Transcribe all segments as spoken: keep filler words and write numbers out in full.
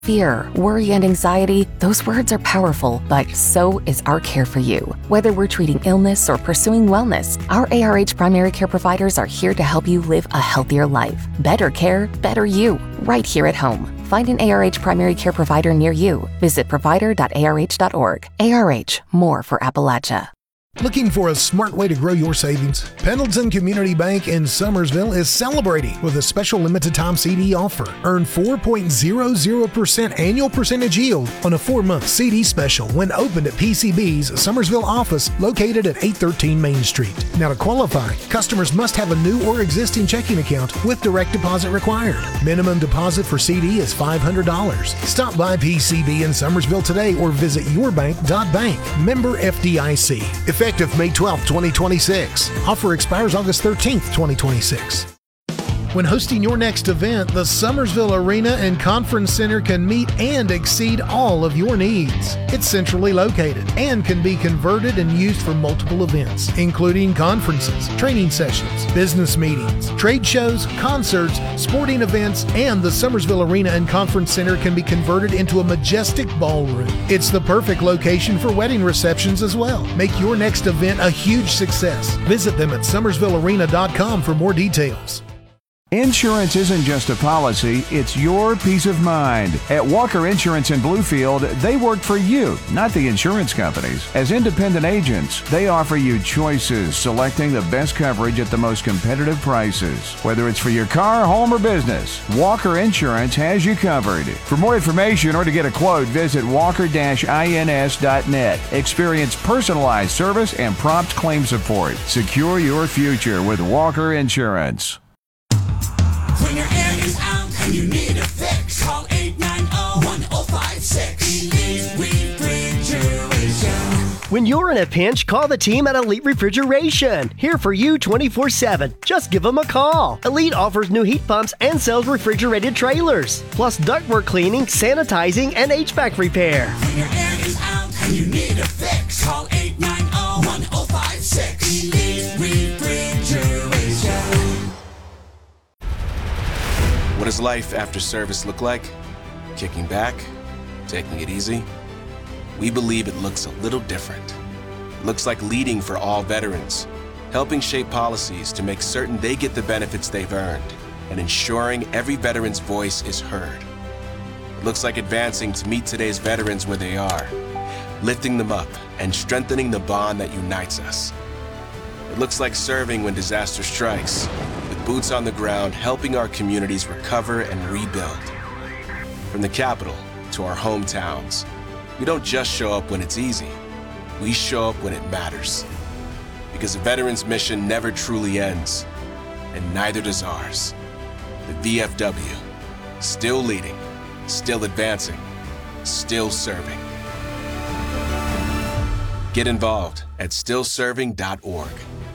Fear, worry, and anxiety, those words are powerful, but so is our care for you. Whether we're treating illness or pursuing wellness, our A R H primary care providers are here to help you live a healthier life. Better care, better you, right here at home. Find an A R H primary care provider near you. Visit provider dot A R H dot org. A R H, more for Appalachia. Looking for a smart way to grow your savings? Pendleton Community Bank in Summersville is celebrating with a special limited-time C D offer. Earn four point zero zero percent annual percentage yield on a four-month C D special when opened at P C B's Summersville office located at eight thirteen Main Street. Now, to qualify, customers must have a new or existing checking account with direct deposit required. Minimum deposit for C D is five hundred dollars. Stop by P C B in Summersville today or visit your bank dot bank. Member F D I C. Effective May twelfth, twenty twenty-six. Offer expires August thirteenth, twenty twenty-six. When hosting your next event, the Summersville Arena and Conference Center can meet and exceed all of your needs. It's centrally located and can be converted and used for multiple events, including conferences, training sessions, business meetings, trade shows, concerts, sporting events, and the Summersville Arena and Conference Center can be converted into a majestic ballroom. It's the perfect location for wedding receptions as well. Make your next event a huge success. Visit them at summersville arena dot com for more details. Insurance isn't just a policy, it's your peace of mind. At Walker Insurance in Bluefield, they work for you, not the insurance companies. As independent agents, they offer you choices, selecting the best coverage at the most competitive prices. Whether it's for your car, home, or business, Walker Insurance has you covered. For more information or to get a quote, visit walker dash ins dot net. Experience personalized service and prompt claim support. Secure your future with Walker Insurance. When your air is out and you need a fix, call eight nine zero, one zero five six. Elite Refrigeration. When you're in a pinch, call the team at Elite Refrigeration. Here for you twenty-four seven. Just give them a call. Elite offers new heat pumps and sells refrigerated trailers, plus ductwork cleaning, sanitizing, and H V A C repair. When your air is out and you need a fix, call eight nine zero, one zero five six. Elite Refrigeration. What does life after service look like? Kicking back? Taking it easy? We believe it looks a little different. It looks like leading for all veterans, helping shape policies to make certain they get the benefits they've earned, and ensuring every veteran's voice is heard. It looks like advancing to meet today's veterans where they are, lifting them up and strengthening the bond that unites us. It looks like serving when disaster strikes, with boots on the ground helping our communities recover and rebuild. From the capital to our hometowns, we don't just show up when it's easy, we show up when it matters. Because a veteran's mission never truly ends, and neither does ours. The V F W, still leading, still advancing, still serving. Get involved at still serving dot org.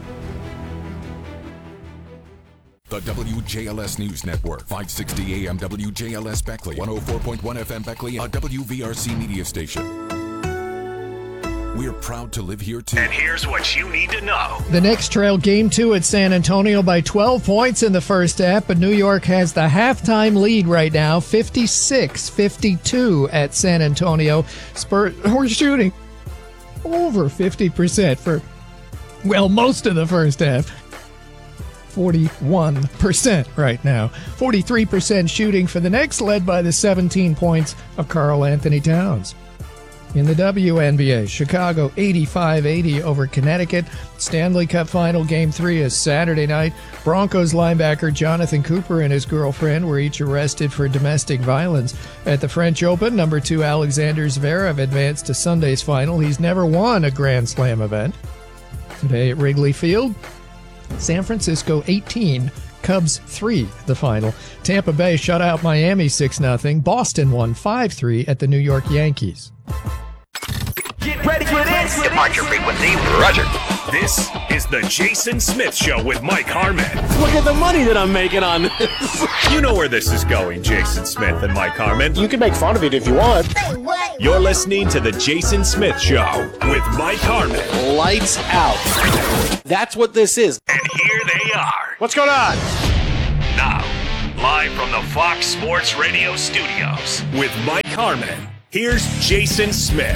The W J L S News Network, five sixty A M W J L S Beckley, one oh four point one F M Beckley, a W V R C media station. We're proud to live here too. And here's what you need to know. The Knicks trail game two at San Antonio by twelve points in the first half, but New York has the halftime lead right now, fifty-six fifty-two at San Antonio. Spurs, we're shooting over fifty percent for, well, most of the first half. forty-one percent right now. forty-three percent shooting for the Knicks, led by the seventeen points of Karl Anthony Towns. In the W N B A, Chicago eighty-five eighty over Connecticut. Stanley Cup Final Game three is Saturday night. Broncos linebacker Jonathan Cooper and his girlfriend were each arrested for domestic violence. At the French Open, number two Alexander Zverev advanced to Sunday's final. He's never won a Grand Slam event. Today at Wrigley Field, San Francisco eighteen, Cubs three, the final. Tampa Bay shut out Miami six nothing. Boston won five three at the New York Yankees. Get ready for this. Departure frequency, roger. This is the Jason Smith Show with Mike Harmon. Look at the money that I'm making on this. You know where this is going, Jason Smith and Mike Harmon. You can make fun of it if you want. You're listening to the Jason Smith Show with Mike Harmon. Lights out. That's what this is. And here they are. What's going on? Now, Live from the Fox Sports Radio studios with Mike Harmon. Here's Jason Smith.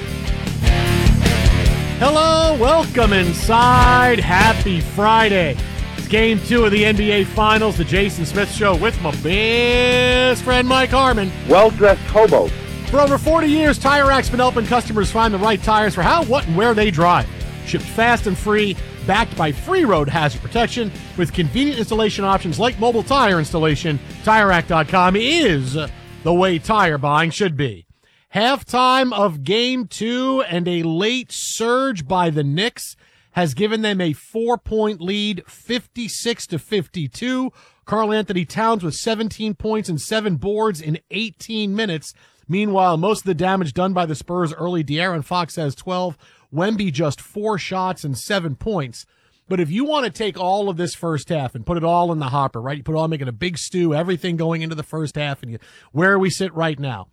Hello, welcome inside. Happy Friday. It's game two of the N B A Finals, the Jason Smith Show with my best friend Mike Harmon. Well-dressed hobo. For over forty years, Tire Rack's been helping customers find the right tires for how, what, and where they drive. Shipped fast and free, backed by free road hazard protection with convenient installation options like mobile tire installation. Tire Rack dot com is the way tire buying should be. Halftime of game two and a late surge by the Knicks has given them a four-point lead, fifty-six to fifty-two. Karl Anthony Towns with seventeen points and seven boards in eighteen minutes. Meanwhile, most of the damage done by the Spurs early. De'Aaron Fox has twelve. Wemby just four shots and seven points. But if you want to take all of this first half and put it all in the hopper, right? You put it all making a big stew, everything going into the first half, and you, where we sit right now.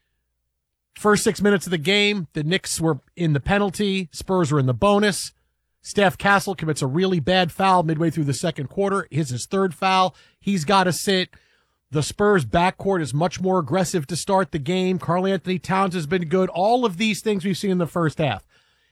First six minutes of the game, the Knicks were in the penalty. Spurs were in the bonus. Steph Castle commits a really bad foul midway through the second quarter. It's his third foul. He's got to sit. The Spurs backcourt is much more aggressive to start the game. Karl Anthony Towns has been good. All of these things we've seen in the first half.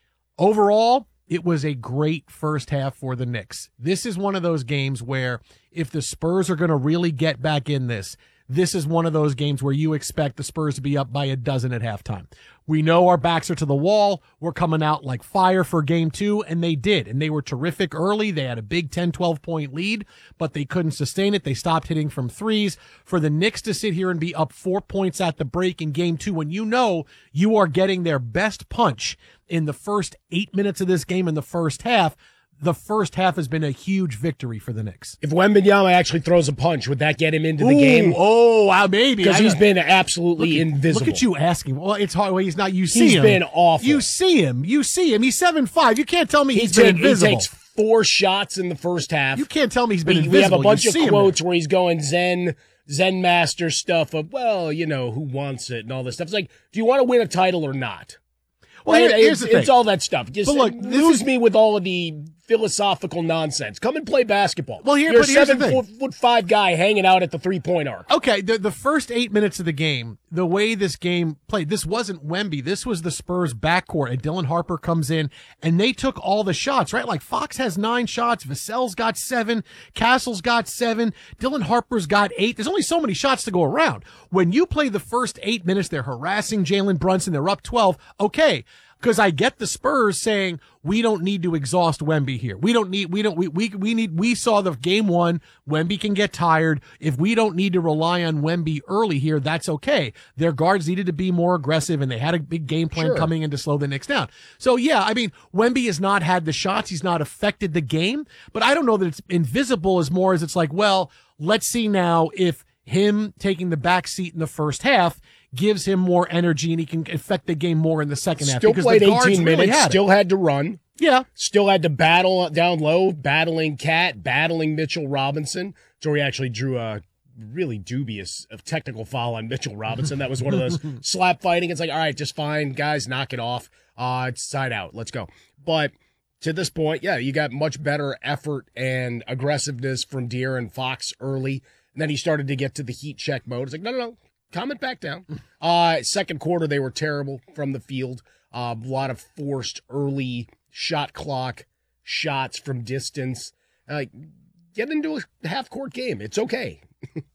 Overall, it was a great first half for the Knicks. This is one of those games where if the Spurs are going to really get back in this, this is one of those games where you expect the Spurs to be up by a dozen at halftime. We know our backs are to the wall. We're coming out like fire for game two, and they did. And they were terrific early. They had a big ten, twelve-point lead, but they couldn't sustain it. They stopped hitting from threes. For the Knicks to sit here and be up four points at the break in game two, when you know you are getting their best punch in the first eight minutes of this game in the first half, the first half has been a huge victory for the Knicks. If Wembanyama actually throws a punch, would that get him into the Ooh, game? Oh, uh, maybe. Because he's been absolutely look at, invisible. Look at you asking. Well, it's hard. Well, he's not. You see he's him. He's been awful. You see him. You see him. He's seven five. You can't tell me he he's take, been invisible. He takes four shots in the first half. You can't tell me he's been we, invisible. We have a bunch you of quotes where he's going Zen, Zen master stuff of, well, you know, who wants it and all this stuff. It's like, do you want to win a title or not? Well, here, here's it's, the thing. It's all that stuff. Just but look, lose is, me with all of the philosophical nonsense. Come and play basketball. Well, here, You're but a here's seven the thing. foot, foot five guy hanging out at the three point arc. Okay, the the first eight minutes of the game, the way this game played, this wasn't Wemby. This was the Spurs backcourt, and Dylan Harper comes in, and they took all the shots, right? Like Fox has nine shots, Vassell's got seven, Castle's got seven, Dylan Harper's got eight. There's only so many shots to go around. When you play the first eight minutes, they're harassing Jalen Brunson. They're up twelve. Okay. Because I get the Spurs saying we don't need to exhaust Wemby here. We don't need, we don't, we, we, we need, we saw the game one. Wemby can get tired. If we don't need to rely on Wemby early here, that's okay. Their guards needed to be more aggressive, and they had a big game plan Sure. coming in to slow the Knicks down. So yeah, I mean, Wemby has not had the shots. He's not affected the game, but I don't know that it's invisible as more as it's like, well, let's see now if him taking the back seat in the first half gives him more energy and he can affect the game more in the second half. Still because played the guards eighteen really minutes, had still it. had to run. Yeah. Still had to battle down low, battling Cat, battling Mitchell Robinson. So he actually drew a really dubious technical foul on Mitchell Robinson. That was one of those slap fighting. It's like, all right, just fine, guys, knock it off. Uh, it's side out. Let's go. But to this point, yeah, you got much better effort and aggressiveness from De'Aaron Fox early. And then he started to get to the heat check mode. It's like, no, no, no. Calm it back down. Uh, second quarter, they were terrible from the field. Uh, a lot of forced early shot clock shots from distance. Uh, get into a half-court game. It's okay.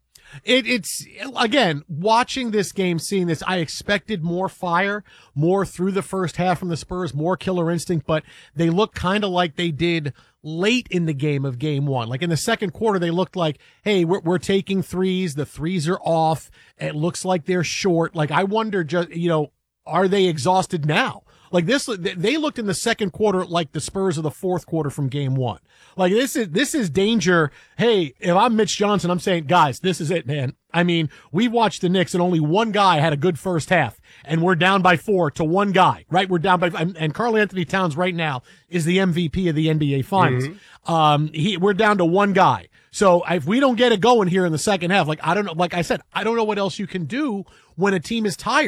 It, it's, again, watching this game, seeing this, I expected more fire, more through the first half from the Spurs, more killer instinct, but they look kind of like they did late in the game of game one. Like in the second quarter, they looked like, hey, we're, we're taking threes. The threes are off. It looks like they're short. Like I wonder, just, you know, are they exhausted now? Like this, they looked in the second quarter like the Spurs of the fourth quarter from game one. Like this is, this is danger. Hey, if I'm Mitch Johnson, I'm saying, guys, this is it, man. I mean, we watched the Knicks and only one guy had a good first half and we're down by four to one guy, right? We're down by, and Karl Anthony Towns right now is the M V P of the N B A Finals. Mm-hmm. Um, he, we're down to one guy. So if we don't get it going here in the second half, like, I don't know, like I said, I don't know what else you can do when a team is tired.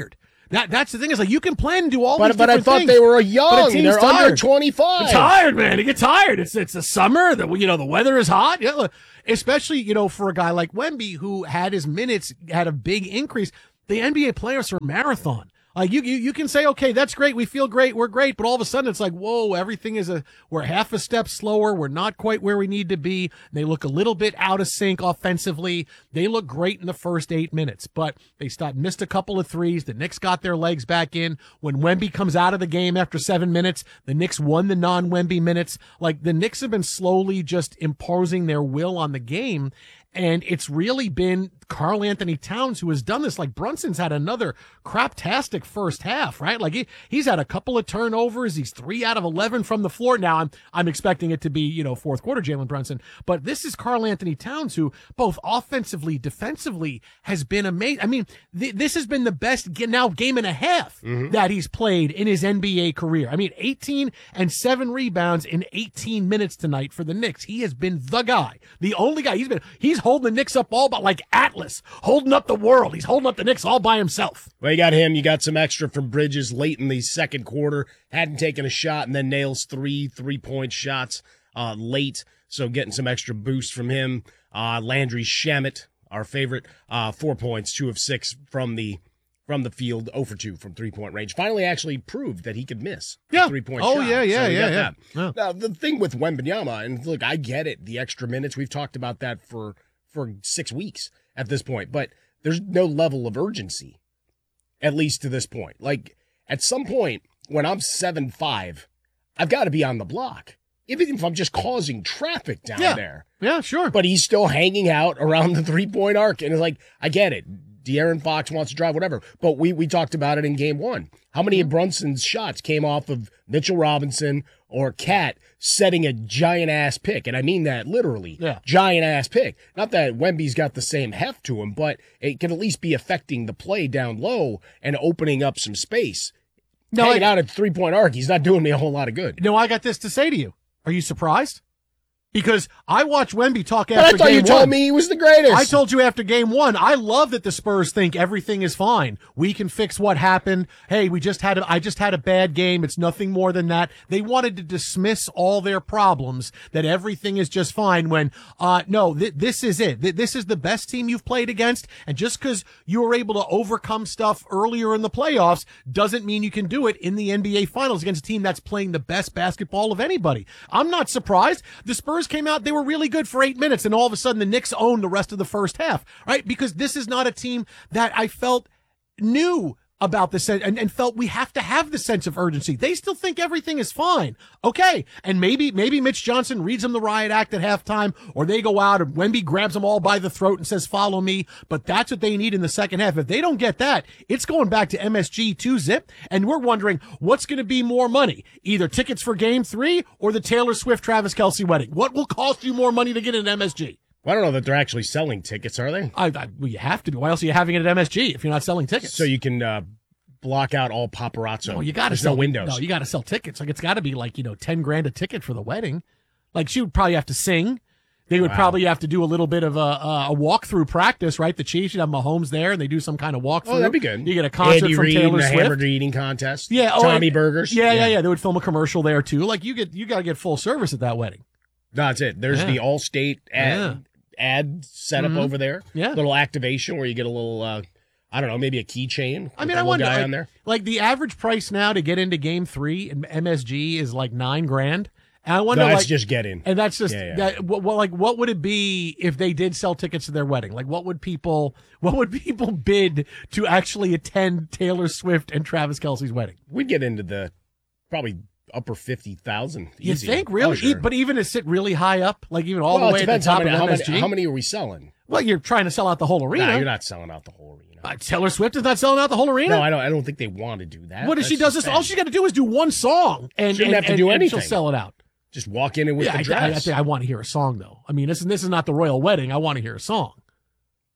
That that's the thing is like you can plan and do all But these but I different thought things, they were but a young. team's They're tired. under twenty-five. They're tired, man. They get tired. It's it's the summer. The you know the weather is hot. Yeah, look, especially you know for a guy like Wemby who had his minutes had a big increase. The N B A players are a marathon. Like you, you, you can say, okay, that's great. We feel great. We're great. But all of a sudden it's like, whoa, everything is a, we're half a step slower. We're not quite where we need to be. They look a little bit out of sync offensively. They look great in the first eight minutes, but they stopped, missed a couple of threes. The Knicks got their legs back in. When Wemby comes out of the game after seven minutes, the Knicks won the non-Wemby minutes. Like the Knicks have been slowly just imposing their will on the game. And it's really been Karl Anthony Towns who has done this. Like Brunson's had another craptastic first half, right? Like he, he's had a couple of turnovers. He's three out of eleven from the floor. Now I'm, I'm expecting it to be, you know, fourth quarter Jalen Brunson, but this is Karl Anthony Towns who both offensively, defensively has been amazing. I mean, th- this has been the best g- now game and a half mm-hmm. that he's played in his N B A career. I mean, eighteen and seven rebounds in eighteen minutes tonight for the Knicks. He has been the guy, the only guy. He's been, he's holding the Knicks up all but like Atlas, holding up the world. He's holding up the Knicks all by himself. Well, you got him. You got some extra from Bridges late in the second quarter. Hadn't taken a shot and then nails three three-point shots uh, late. So getting some extra boost from him. Uh, Landry Shamet, our favorite, uh, four points, two of six from the from the field, zero for two from three-point range. Finally actually proved that he could miss yeah. a three-point oh, shot. yeah, yeah, so yeah, yeah. yeah. Now, the thing with Wembanyama, and look, I get it, the extra minutes, we've talked about that for, for six weeks at this point, but there's no level of urgency, at least to this point. Like, at some point, when I'm seven five, I've got to be on the block, even if I'm just causing traffic down yeah. there. Yeah, sure. But he's still hanging out around the three-point arc, and it's like, I get it. De'Aaron Fox wants to drive, whatever. But we we talked about it in game one. How many of Brunson's shots came off of Mitchell Robinson or Cat setting a giant-ass pick? And I mean that literally. Yeah. Giant-ass pick. Not that Wemby's got the same heft to him, but it can at least be affecting the play down low and opening up some space. No, Hanging I, out at the three-point arc, he's not doing me a whole lot of good. No, I got this to say to you. Are you surprised? Because I watched Wemby talk but after game one. I thought you told one. me he was the greatest. I told you after game one. I love that the Spurs think everything is fine. We can fix what happened. Hey, we just had a, I just had a bad game. It's nothing more than that. They wanted to dismiss all their problems, that everything is just fine when, uh, no, th- this is it. Th- this is the best team you've played against. And just because you were able to overcome stuff earlier in the playoffs doesn't mean you can do it in the N B A finals against a team that's playing the best basketball of anybody. I'm not surprised. The Spurs came out, they were really good for eight minutes, and all of a sudden the Knicks owned the rest of the first half, right? Because this is not a team that I felt knew about the sense and, and felt we have to have the sense of urgency. They still think everything is fine. Okay. And maybe, maybe Mitch Johnson reads them the riot act at halftime, or they go out and Wemby grabs them all by the throat and says, follow me. But that's what they need in the second half. If they don't get that, it's going back to M S G two zip. And we're wondering what's going to be more money, either tickets for game three or the Taylor Swift Travis Kelce wedding. What will cost you more money to get in M S G? Well, I don't know that they're actually selling tickets, are they? I, I, well, you have to be. Why else are you having it at M S G if you're not selling tickets? So you can uh, block out all paparazzo. No, you got to There's sell no windows. No, you got to sell tickets. Like it's got to be like you know ten grand a ticket for the wedding. Like she would probably have to sing. They would wow. probably have to do a little bit of a, a, a walkthrough practice, right? The Chiefs, you'd have Mahomes there, and they do some kind of walkthrough. Oh, that'd be good. You get a concert Andy from Reid Taylor and the Swift. hamburger eating contest. Yeah, oh, Tommy and, Burgers. Yeah, yeah, yeah. They would film a commercial there too. Like you get, you got to get full service at that wedding. That's it. There's yeah. the Allstate ad yeah. ad setup mm-hmm. over there. Yeah, little activation where you get a little. Uh, I don't know, maybe a keychain. I mean, I wonder. Guy on there. Like the average price now to get into Game Three in M S G is like nine grand. And I wonder, no, that's like, just get in, and that's just yeah, yeah. that. What, what, like, what would it be if they did sell tickets to their wedding? Like, what would people, what would people bid to actually attend Taylor Swift and Travis Kelce's wedding? We'd get into the probably upper fifty thousand. You think really? Oh, sure. e- but even to sit really high up, like even all well, the way it depends at the top how many, of how M S G. Many, how many are we selling? Well, you're trying to sell out the whole arena. No, you're not selling out the whole arena. Uh, Taylor Swift is not selling out the whole arena. No, I don't. I don't think they want to do that. What if she does this? All she's got to do is do one song, and she doesn't and, have to and, do and anything. she'll sell it out. Just walk in and with yeah, the I, dress. I, I think I want to hear a song though. I mean, this is this is not the royal wedding. I want to hear a song.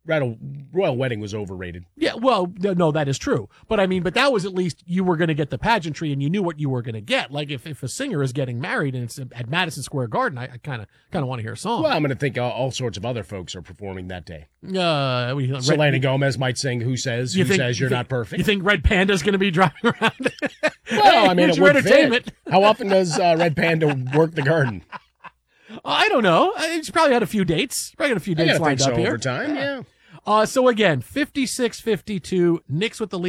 Royal, Royal Wedding was overrated. Yeah, well, no, that is true. But I mean, but that was at least you were going to get the pageantry and you knew what you were going to get. Like if, if a singer is getting married and it's at Madison Square Garden, I kind of kind of want to hear a song. Well, I'm going to think all, all sorts of other folks are performing that day. Uh, we, Selena Red, Gomez might sing "Who Says," you "Who think, Says You're you think, Not Perfect." You think Red Panda's going to be driving around? Well, I mean, Here's it your would entertainment. fit. How often does uh, Red Panda work the garden? I don't know. He's probably had a few dates. Probably got a few I dates gotta lined think up so here. over time, yeah. Uh, so again, fifty-six fifty-two, Knicks with the lead.